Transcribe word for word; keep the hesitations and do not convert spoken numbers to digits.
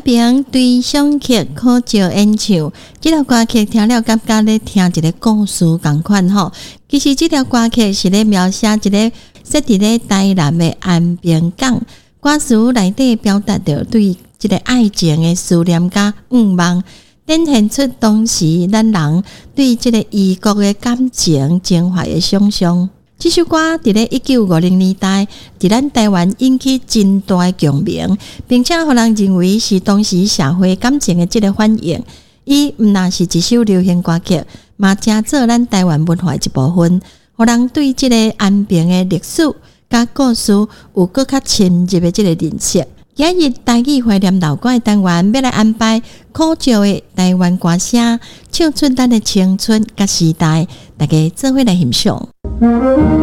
边对乡客苦照演唱，这条歌曲听了感觉咧听一个故事同款吼。其实这条歌曲是咧描写一个设伫咧台南的安平港，歌词内底表达着对这个爱情的思念甲愿望，展现出当时咱人对这个异国的感情情怀的想象。这首歌伫咧一九五零年代伫咱台湾引起真大的共鸣，并且互人认为是当时社会感情的这个反应。伊毋但是一首流行歌曲，嘛正做咱台湾文化一部分，互人对这个安平的历史甲故事有更较深入的这个认识。今日台语怀念老歌的单元，要来安排苦照的台湾歌声，唱出咱的青春甲时代，大家做伙来欣赏。